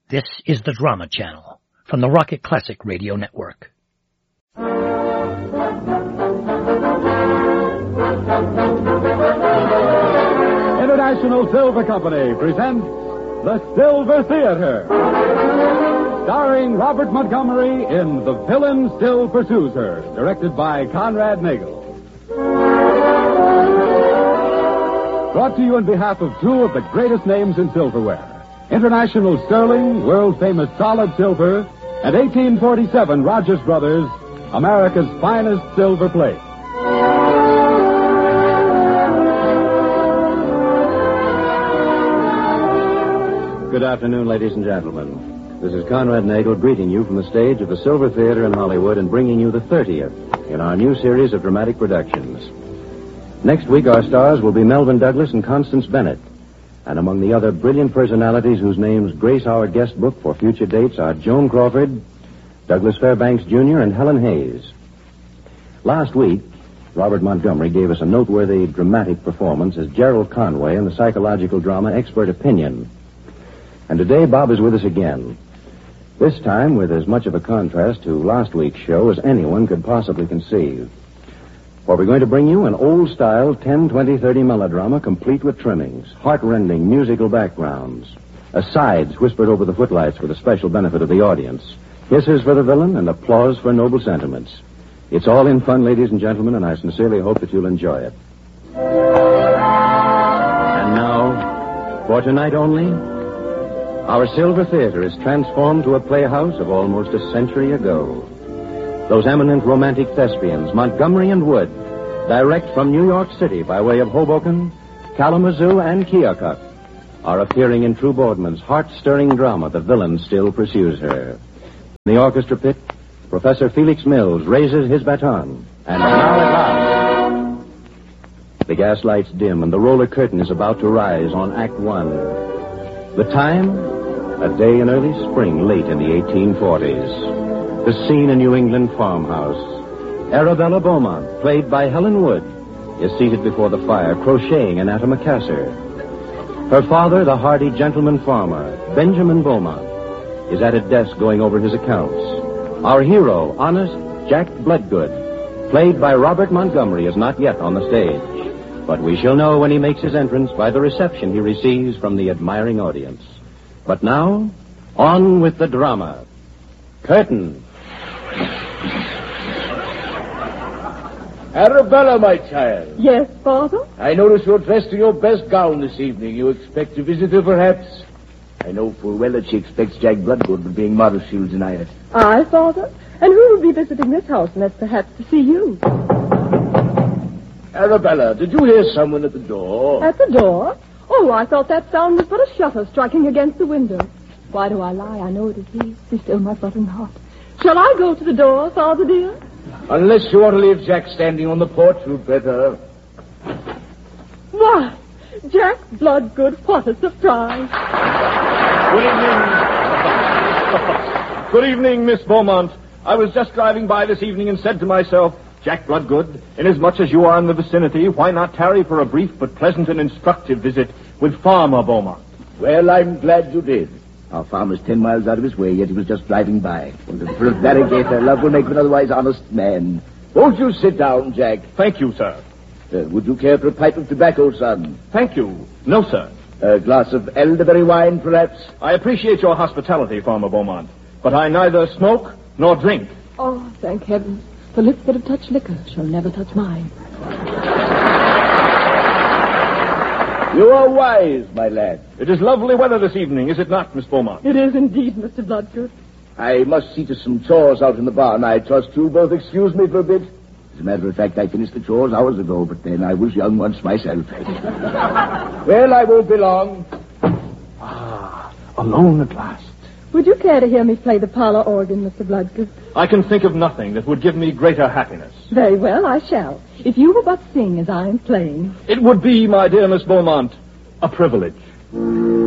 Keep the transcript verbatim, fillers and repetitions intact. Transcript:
This is the Drama Channel from the Rocket Classic Radio Network. International Silver Company presents The Silver Theater, starring Robert Montgomery in The Villain Still Pursues Her, directed by Conrad Nagel. Brought to you on behalf of two of the greatest names in silverware, International Sterling, world-famous solid silver, and eighteen forty-seven Rogers Brothers, America's finest silver plate. Good afternoon, ladies and gentlemen. This is Conrad Nagel greeting you from the stage of the Silver Theater in Hollywood and bringing you the thirtieth in our new series of dramatic productions. Next week, our stars will be Melvyn Douglas and Constance Bennett. And among the other brilliant personalities whose names grace our guest book for future dates are Joan Crawford, Douglas Fairbanks Junior, and Helen Hayes. Last week, Robert Montgomery gave us a noteworthy dramatic performance as Gerald Conway in the psychological drama Expert Opinion. And today, Bob is with us again. This time with as much of a contrast to last week's show as anyone could possibly conceive. For we're going to bring you an old-style ten, twenty, thirty melodrama complete with trimmings, heart-rending musical backgrounds, asides whispered over the footlights for the special benefit of the audience, hisses for the villain, and applause for noble sentiments. It's all in fun, ladies and gentlemen, and I sincerely hope that you'll enjoy it. And now, for tonight only, our Silver Theater is transformed to a playhouse of almost a century ago. Those eminent romantic thespians, Montgomery and Wood, direct from New York City by way of Hoboken, Kalamazoo, and Keokuk, are appearing in True Boardman's heart-stirring drama, The Villain Still Pursues Her. In the orchestra pit, Professor Felix Mills raises his baton. And now at last, the gas lights dim and the roller curtain is about to rise on Act One. The time, a day in early spring, late in the eighteen forties. The scene, a New England farmhouse. Arabella Beaumont, played by Helen Wood, is seated before the fire, crocheting an antimacassar. Her father, the hardy gentleman farmer, Benjamin Beaumont, is at a desk going over his accounts. Our hero, honest Jack Bloodgood, played by Robert Montgomery, is not yet on the stage. But we shall know when he makes his entrance by the reception he receives from the admiring audience. But now, on with the drama. Curtain. Arabella, my child. Yes, Father? I notice you're dressed in your best gown this evening. You expect a visitor, perhaps? I know full well that she expects Jack Bloodgood, but being modest, she'll deny it. I, Father? And who will be visiting this house, unless perhaps to see you? Arabella, did you hear someone at the door? At the door? Oh, I thought that sound was but a shutter striking against the window. Why do I lie? I know it is he. He's still my buttering heart. Shall I go to the door, Father dear? Unless you want to leave Jack standing on the porch, you'd better. Why, Jack Bloodgood, what a surprise. Good evening. Good evening, Miss Beaumont. I was just driving by this evening and said to myself, Jack Bloodgood, inasmuch as you are in the vicinity, why not tarry for a brief but pleasant and instructive visit with Farmer Beaumont? Well, I'm glad you did. Our farmer's ten miles out of his way, yet he was just driving by. And for a variegator, love will make him an otherwise honest man. Won't you sit down, Jack? Thank you, sir. Uh, would you care for a pipe of tobacco, son? Thank you. No, sir. A glass of elderberry wine, perhaps? I appreciate your hospitality, Farmer Beaumont, but I neither smoke nor drink. Oh, thank heavens. The lips that have touched liquor shall never touch mine. You are wise, my lad. It is lovely weather this evening, is it not, Miss Beaumont? It is indeed, Mister Bloodgood. I must see to some chores out in the barn. I trust you both excuse me for a bit. As a matter of fact, I finished the chores hours ago, but then I was young once myself. Well, I won't be long. Ah, alone at last. Would you care to hear me play the parlor organ, Mister Bloodgood? I can think of nothing that would give me greater happiness. Very well, I shall. If you will but sing as I am playing. It would be, my dear Miss Beaumont, a privilege.